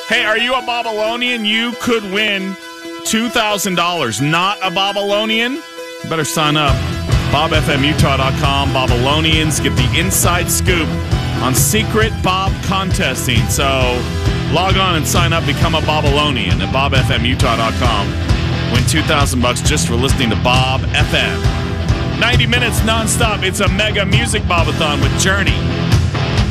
Hey, are you a Babylonian? You could win $2,000. Not a Babylonian? Better sign up. BobFMUtah.com. Babylonians get the inside scoop on secret Bob contesting. So log on and sign up. Become a Babylonian at BobFMUtah.com. Win $2,000 just for listening to Bob FM. 90 minutes nonstop. It's a mega music Bobathon with Journey.